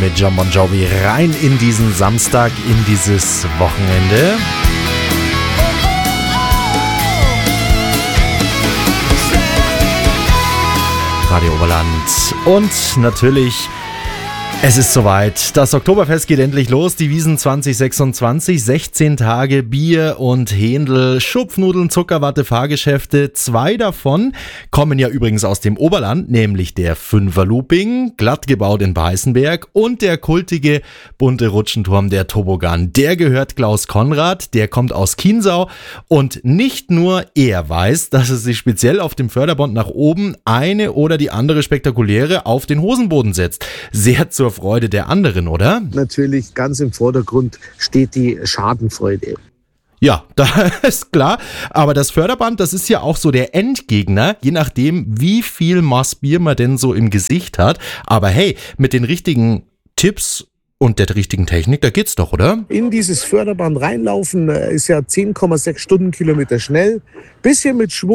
mit Jon Bon Jovi rein in diesen Samstag, in dieses Wochenende. Radio Oberland. Und natürlich, es ist soweit. Das Oktoberfest geht endlich los. Die Wiesn 2026. 16 Tage Bier und Händel, Schupfnudeln, Zuckerwatte, Fahrgeschäfte. 2 davon kommen ja übrigens aus dem Oberland, nämlich der Fünfer-Looping, glatt gebaut in Peißenberg, und der kultige bunte Rutschenturm, der Toboggan. Der gehört Klaus Konrad, der kommt aus Chiemsau. Und nicht nur er weiß, dass es sich speziell auf dem Förderband nach oben eine oder die andere spektakuläre auf den Hosenboden setzt. Sehr zur Freude der anderen, oder? Natürlich ganz im Vordergrund steht die Schadenfreude. Ja, da ist klar. Aber das Förderband, das ist ja auch so der Endgegner, je nachdem, wie viel Maß Bier man denn so im Gesicht hat. Aber hey, mit den richtigen Tipps und der richtigen Technik, da geht's doch, oder? In dieses Förderband reinlaufen ist ja 10,6 Stundenkilometer schnell. Bisschen mit Schwung.